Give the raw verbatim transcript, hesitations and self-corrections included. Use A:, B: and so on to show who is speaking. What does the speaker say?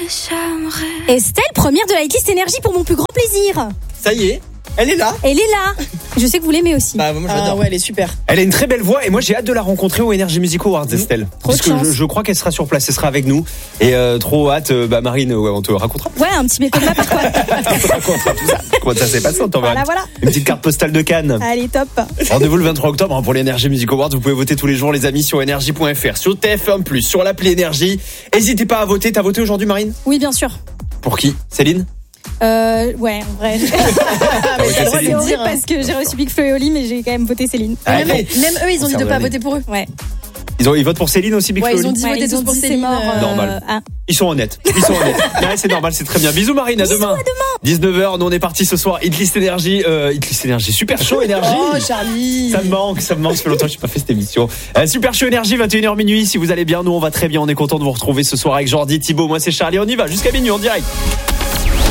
A: Estelle, première de la hitlist énergie pour mon plus grand plaisir.
B: Ça y est, elle est là.
A: Elle est là. Je sais que vous l'aimez aussi.
B: Bah, moi, j'adore.
C: Ah ouais, elle est super.
D: Elle a une très belle voix et moi j'ai hâte de la rencontrer au Energy Music Awards, Estelle.
A: Trop de
D: Parce que
A: chance.
D: je, je crois qu'elle sera sur place, elle sera avec nous. Et euh, trop hâte, euh, bah Marine, ouais, on te racontera.
A: Ouais, un petit béton de ma part quoi.
D: On te racontera tout ça. Comment ça s'est passé, on t'enverra
A: Voilà, voilà.
D: une petite carte postale de Cannes.
A: Allez, top.
D: Rendez-vous le vingt-trois octobre pour les Energy Music Awards. Vous pouvez voter tous les jours, les amis, sur énergie point f r, sur T F un plus, sur l'appli Énergie. N'hésitez pas à voter. T'as voté aujourd'hui, Marine?
A: Oui, bien sûr.
D: Pour qui? Céline?
A: Euh, ouais, en vrai.
C: Ah, mais t'as le droit de
A: C'est
C: le
A: horrible
C: dire. hein.
A: parce que j'ai reçu Big Flo et Oli, mais j'ai quand même voté Céline.
D: Ah,
C: Même,
D: ouais.
C: même eux, ils ont dit de pas
D: Regardez.
C: voter pour eux.
A: Ouais.
D: Ils, ont, ils votent pour Céline aussi, Big
C: Ouais,
D: Flo
C: ils ont
D: Oli
C: dit
A: Ouais,
C: voter
A: ils ont
C: tous pour
A: dit c'est
C: Céline.
A: mort.
C: euh,
A: euh,
D: Normal.
A: ah.
D: Ils sont honnêtes. Ils sont honnêtes. Ouais, c'est normal, c'est très bien. Bisous Marine, à demain. dix-neuf heures, nous on est parti ce soir. Hitlist Énergie, euh, Hitlist Énergie, super chaud Énergie.
C: Oh, Charlie.
D: Ça me manque, ça me manque, ça fait longtemps que j'ai pas fait cette émission. Euh, super chaud Énergie, vingt et une heures minuit. Si vous allez bien, nous on va très bien. On est content de vous retrouver ce soir avec Jordi, Thibaut. Moi c'est Charlie, on y va jusqu'à minuit en direct.